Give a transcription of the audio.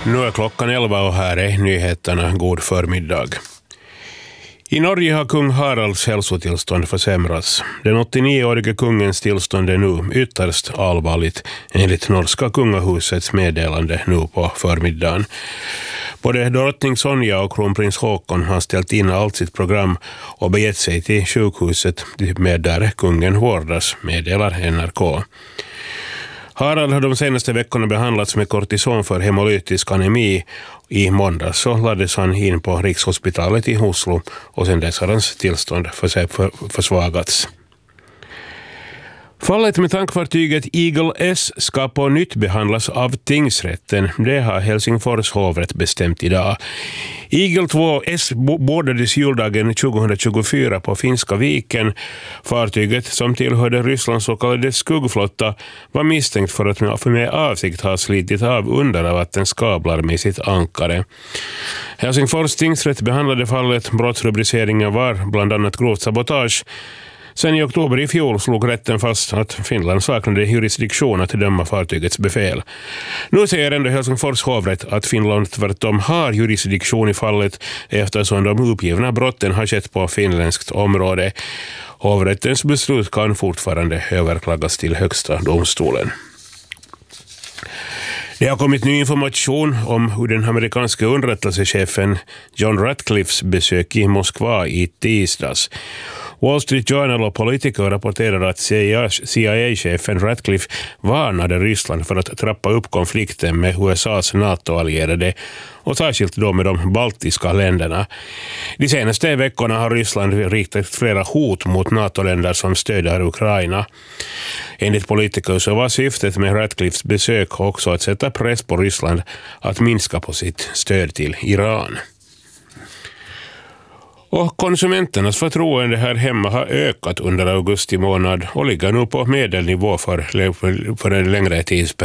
Nu är klockan 11 och här är nyheterna. God förmiddag. I Norge har kung Haralds hälsotillstånd försämrats. Den 89-årige kungens tillstånd är nu ytterst allvarligt enligt norska kungahusets meddelande nu på förmiddagen. Både drottning Sonja och kronprins Håkon har ställt in allt sitt program och begett sig till sjukhuset med där kungen vårdas, meddelar NRK. Harald har de senaste veckorna behandlats med kortison för hemolytisk anemi. I måndag så lades han in på Rikshospitalet i Oslo och sedan dess har hans tillstånd försvagats. Fallet med tankfartyget Eagle S ska på nytt behandlas av tingsrätten. Det har Helsingfors hovrätt bestämt idag. Eagle 2 S bordades juldagen 2024 på Finska viken. Fartyget, som tillhörde Rysslands så kallade skuggflotta, var misstänkt för att med avsikt ha slitit av undervattenskablar med sitt ankare. Helsingfors tingsrätt behandlade fallet. Brottsrubriceringen var bland annat grovt sabotage. Sen i oktober i fjol slog rätten fast att Finland saknade jurisdiktion att döma fartygets befäl. Nu säger ändå Helsingfors hovrätt att Finland tvärtom har jurisdiktion i fallet eftersom de uppgivna brotten har skett på finländskt område. Hovrättens beslut kan fortfarande överklagas till högsta domstolen. Det har kommit ny information om hur den amerikanska underrättelsechefen John Ratcliffes besök i Moskva i tisdags. Wall Street Journal och Politico rapporterar att CIA-chefen Ratcliffe varnade Ryssland för att trappa upp konflikten med USAs NATO-allierade och särskilt då med de baltiska länderna. De senaste veckorna har Ryssland riktat flera hot mot NATO-länder som stöder Ukraina. Enligt Politico så var syftet med Ratcliffes besök också att sätta press på Ryssland att minska på sitt stöd till Iran. Och konsumenternas förtroende här hemma har ökat under augusti månad och ligger nu på medelnivå för en längre tidsperiod.